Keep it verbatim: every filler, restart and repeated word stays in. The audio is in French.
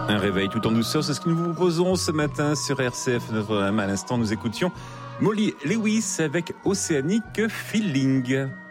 Un réveil tout en douceur, c'est ce que nous vous proposons ce matin sur R C F neuf. À l'instant, nous écoutions Molly Lewis avec Océanique Feeling.